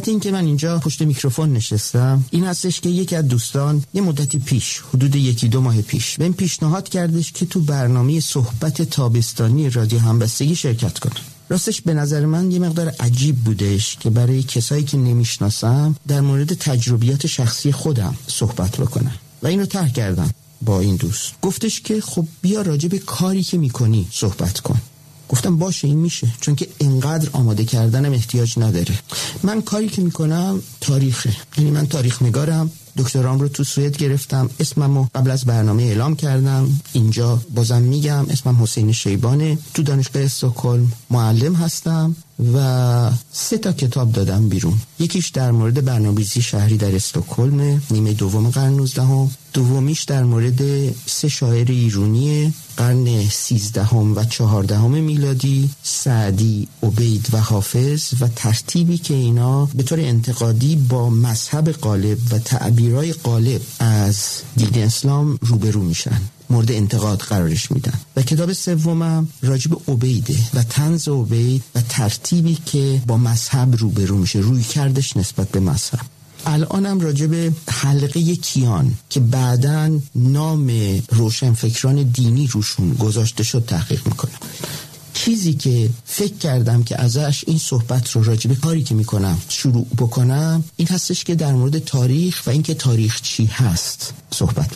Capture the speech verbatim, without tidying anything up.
علت این که من اینجا پشت میکروفون نشستم این هستش که یکی از دوستان یه مدتی پیش، حدود یکی دو ماه پیش، بهم پیشنهاد کردش که تو برنامه صحبت تابستانی رادیو همبستگی شرکت کنم. راستش به نظر من یه مقدار عجیب بودش که برای کسایی که نمیشناسم در مورد تجربیات شخصی خودم صحبت بکنم و اینو طرح کردم با این دوست. گفتش که خب بیا راجع به کاری که میکنی صحبت کن. گفتم باشه این میشه، چون که اینقدر آماده کردنم احتیاج نداره. من کاری که میکنم تاریخه، یعنی من تاریخ نگارم، دکترام رو تو سوئد گرفتم، اسممو قبل از برنامه اعلام کردم. اینجا بازم میگم اسمم حسین شیبانه، تو دانشگاه استکهلم معلم هستم و سه تا کتاب دادم بیرون. یکیش در مورد برنامه‌ریزی شهری در استکهلم نیمه دوم قرن نوزدهم، دومیش در مورد سه شاعر ایرانی قرن سیزدهم و چهاردهم میلادی، سعدی، عبید و حافظ، و ترتیبی که اینا به طور انتقادی با مذهب غالب و تعبیرهای غالب از دین اسلام روبرو میشن، مورد انتقاد قرارش میدن. و کتاب سومم راجب عبیده و طنز عبید و ترتیبی که با مذهب روبرو میشه، روی کردش نسبت به مذهب. الانم راجب حلقه کیان که بعداً نام روشنفکران دینی روشون گذاشته شد تحقیق میکنم. چیزی که فکر کردم که ازش این صحبت رو راجب کاری که میکنم شروع بکنم این هستش که در مورد تاریخ و اینکه تاریخ چی هست صحبت